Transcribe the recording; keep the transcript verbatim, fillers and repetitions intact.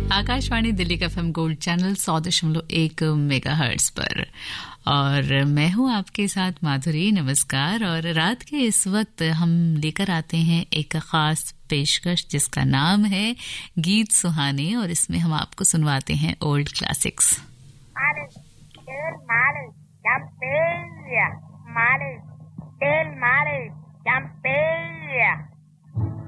आकाशवाणी दिल्ली का FM gold channel सौ दशमलव एक मेगाहर्ट्ज पर, और मैं हूं आपके साथ माधुरी। नमस्कार। और रात के इस वक्त हम लेकर आते हैं एक खास पेशकश जिसका नाम है गीत सुहाने, और इसमें हम आपको सुनवाते हैं ओल्ड क्लासिक्स।